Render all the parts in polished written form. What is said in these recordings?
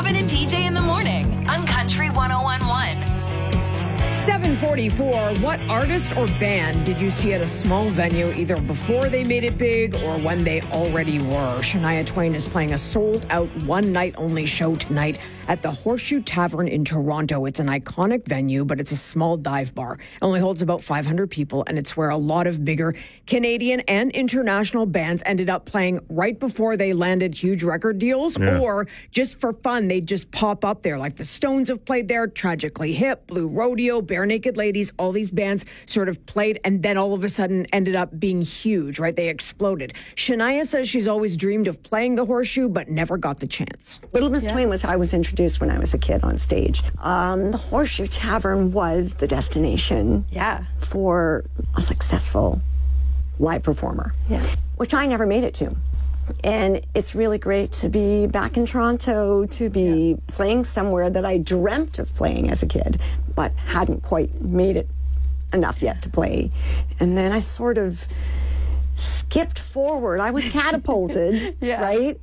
Robin and PJ in the morning on Country 101.1. 7:44. What artist or band did you see at a small venue either before they made it big or when they already were? Shania Twain is playing a sold-out one-night-only show tonight at the Horseshoe Tavern in Toronto. It's an iconic venue, but it's a small dive bar. It only holds about 500 people, and it's where a lot of bigger Canadian and international bands ended up playing right before they landed huge record deals, or just for fun, they just pop up there. Like the Stones have played there, Tragically Hip, Blue Rodeo, Bare Naked Ladies, all these bands sort of played and then all of a sudden ended up being huge, right? They exploded. Shania says she's always dreamed of playing the Horseshoe, but never got the chance. Little Miss Twain was how I was introduced when I was a kid on stage. The Horseshoe Tavern was the destination for a successful live performer, which I never made it to. And it's really great to be back in Toronto, to be playing somewhere that I dreamt of playing as a kid, but hadn't quite made it enough yet to play. And then I sort of skipped forward. I was catapulted, right,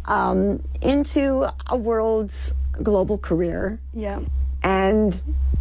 into a world's global career. Yeah. And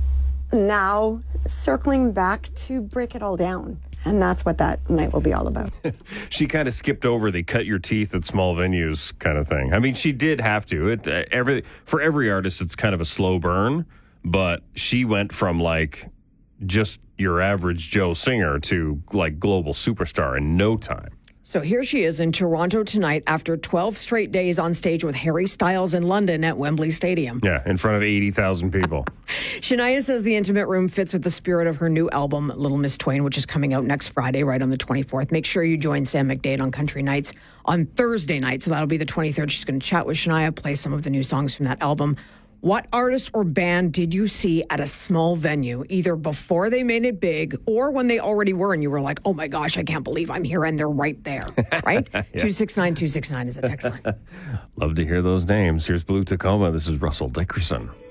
now circling back to break it all down. And that's what that night will be all about. She kind of skipped over the cut your teeth at small venues kind of thing. I mean, she did have to. For every artist, it's kind of a slow burn. But she went from like just your average Joe singer to like global superstar in no time. So here she is in Toronto tonight after 12 straight days on stage with Harry Styles in London at Wembley Stadium. Yeah, in front of 80,000 people. Shania says the intimate room fits with the spirit of her new album, Little Miss Twain, which is coming out next Friday, right on the 24th. Make sure you join Sam McDade on Country Nights on Thursday night. So that'll be the 23rd. She's going to chat with Shania, play some of the new songs from that album. What artist or band did you see at a small venue, either before they made it big or when they already were and you were like, oh my gosh, I can't believe I'm here and they're right there, right? 269-269 is a text line. Love to hear those names. Here's Blue Tacoma. This is Russell Dickerson.